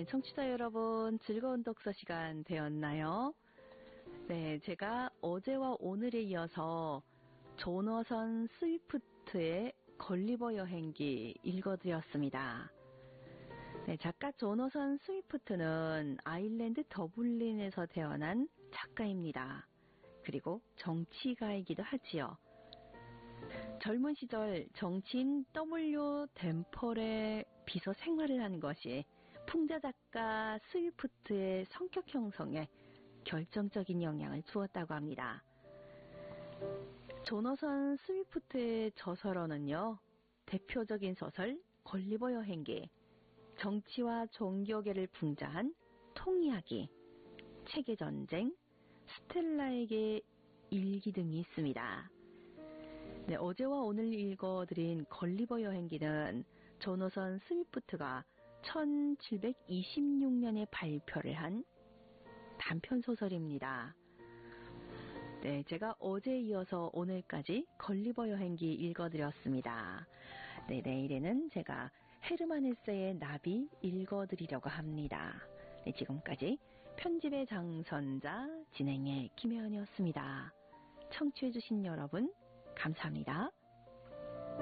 네, 청취자 여러분, 즐거운 독서 시간 되었나요? 네, 제가 어제와 오늘에 이어서 조너선 스위프트의 걸리버 여행기 읽어드렸습니다. 네, 작가 조너선 스위프트는 아일랜드 더블린에서 태어난 작가입니다. 그리고 정치가이기도 하지요. 젊은 시절 정치인 W. 댐펄의 비서 생활을 한 것이 풍자 작가 스위프트의 성격 형성에 결정적인 영향을 주었다고 합니다. 조너선 스위프트의 저서로는요, 대표적인 소설 걸리버 여행기, 정치와 종교계를 풍자한 통이야기, 체계전쟁, 스텔라에게 일기 등이 있습니다. 네, 어제와 오늘 읽어드린 걸리버 여행기는 조너선 스위프트가 1726년에 발표를 한 단편소설입니다. 네, 제가 어제에 이어서 오늘까지 걸리버 여행기 읽어드렸습니다. 네, 내일에는 제가 헤르만 헤세의 나비 읽어드리려고 합니다. 네, 지금까지 편집의 장선자, 진행의 김혜연이었습니다. 청취해주신 여러분, 감사합니다.